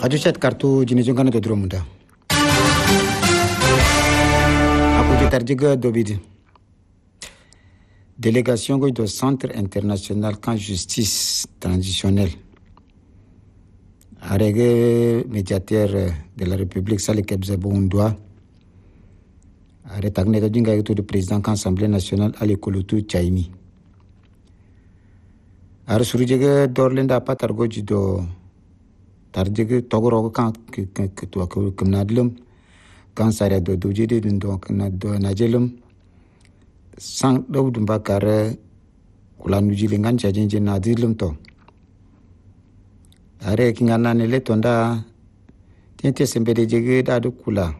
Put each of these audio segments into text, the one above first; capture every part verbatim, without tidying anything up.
Hajushat kartu jenis jungkana do dromunda. Aku jetar juga dobidi. Délégation do Centre international camp justice transitionnelle. Arrêté médiateur de la République Salih Kebzabo Undoa. Arrêté tagne jinga itu du président camp Assemblée nationale Ali Kolotu Chaimi. Arrêté suri juga dorlenda apa targo jido tarjege togoro kan ke to ko kumnadlum kan sare do do jide dun do kan do najelum sang do dum bakare kula nujile ngan chajenje nadilum to are kingana ne le tonda tente sembede jege da do kula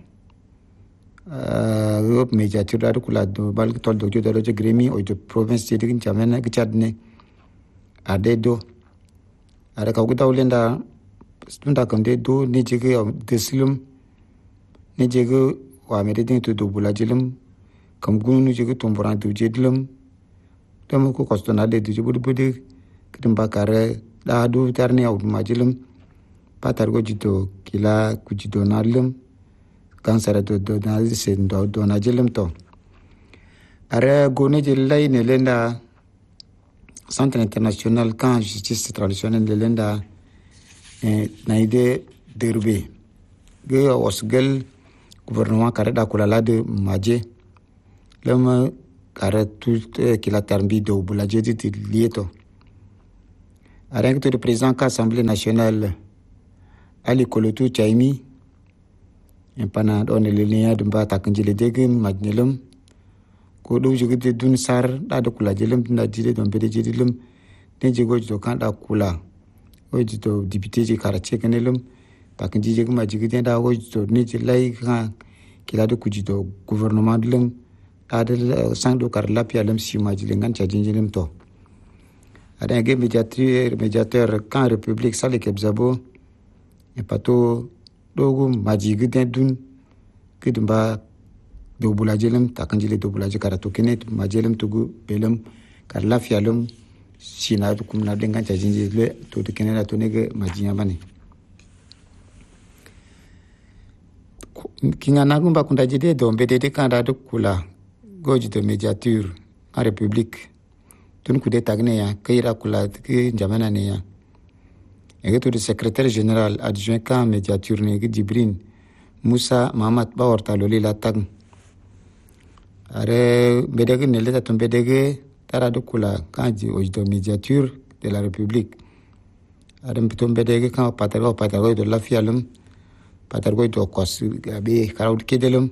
euh groupe médiateur da do kula do bal tol do jodo do gremi o de province de kin chamena gchadne ade do are ka guta ulenda stunda kande do ni jege desilum ni jege wa mededin to do bulajilum kam gunu jege tomboran do jedlum dum ko kostona de do budu budu kidim bakare da do tarni au majilum patar go jito kila kujito nalum kansara do do na sen do do na jilum to are gone jillai ne lenda Centre international camp justice traditionnelle de lenda naide derbe ge wasgel gouvernement kare da kula lade maje lama kare tout kila tarbi do bulaje dit lieto areng to le président de l'Assemblée nationale Ali Kolotu Chaimi empana don le linya dumba takanjile dege majnelum ko do jogede dun sar da da kula jelum da jide don bede jidilum ne jego do kan da kula oji to député ji karache kanelum takin ji jigma jigide da oji to ni lai kan kila do kuji to gouvernement dum adel sang do kar la pialum si ma jilengan cha jinjilum to ada ge médiateur médiateur kan république Salih Kebzabo e pato dogu majigide dun kidumba do bulajelum takin jile do bulaje karato kenet majelum tugu belum kar la fialum sina du kumna dengan cajinje le to de kenela to nege majinya bani kinga nagu ba kunda jide do mbede de kanda do kula goji de médiature en république tun kude tagne ya kaira kula ke jamana ne ya e to de secrétaire général adjoint camp médiature ne Djibril Moussa Mahamat Bawarta loli la tag are bedege ne le to bedege tarado kula kanji ojido médiature de la République adam pitom bedege kan patago patago do la fialum patago do kos gabe karaud kedelum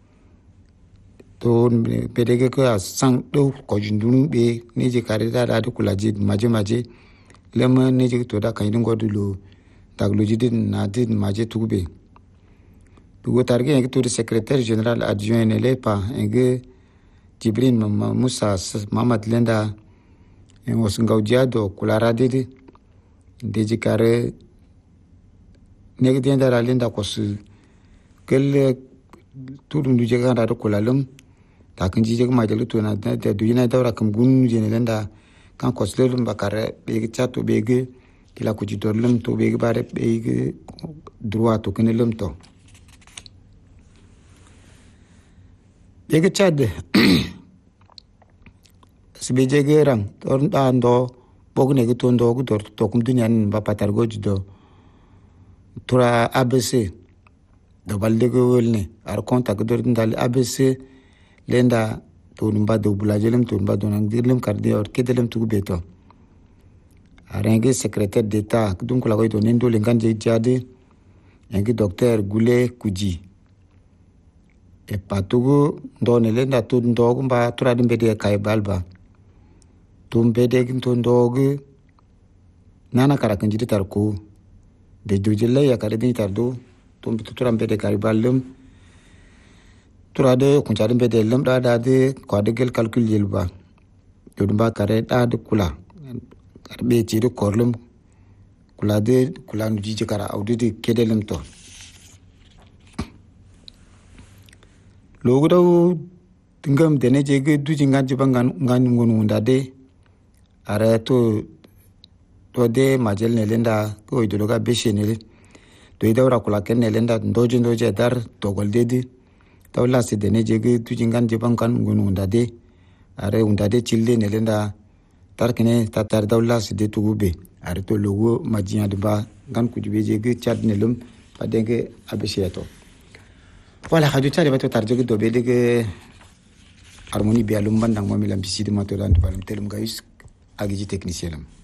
to bedege ko sang do ko jundunu be ne je karida da do kula ji maje maje lema ne je to da kan ngo dulo tagloji din na din maje tugbe tugo targe en to secrétaire général adjoint ne le pas en Djibril Moussa Mahamat Lenda en wasngaudiado kulara dede deji kare negdien dara lenda kos kel tudum du jega da kulalum takin ji jega majelu to na da du ina dawra kam gun jene lenda kan kos lelum bakare be chato bege kila ku jidorlum to bege bare bege droit to kenelum to bege chad sibeje gerang torn dando bogne ke tondo ku tor to kum dunyan ba patar gojido tura A B C do balde go welne ar konta ko dor dal A B C lenda to numba do bulajelem to numba donan dirlem karde or kedelem tu beto arenge secrétaire d'état dum ko la ko to nendo lengan je jade engi docteur Goulé Kuji e patugo ndone lenda to ndogo ba tura dimbe de kay balba tumbe de ginto ndogo nana karakan jidi tarko de dojilla ya kare din tardo tumbe tura mbede karibalum tura de kunjari mbede lum da da de ko de gel calcul yelba dodumba kare da de kula karbe ci de korlum kula de kula nu jiji kara awde de kedelum to logo daw tingam dene jege du jingan jibangan ngan ngunu ndade are to to de majel ne lenda ko idologa beshe ne do dawra kula ken lenda ndoje ndoje dar togol dedi tawla se dene jege tujingan jeban kan ngun undade are undade childe ne lenda tarkene tatar dawla se de tugube are to logo majiya ba gan kujube jege chad ne lum padenge abesheto wala haju tare bato tarjege do be dege harmonie bi alum bandang mamilam bisidi matodan balam telum gayus agiji technicien lam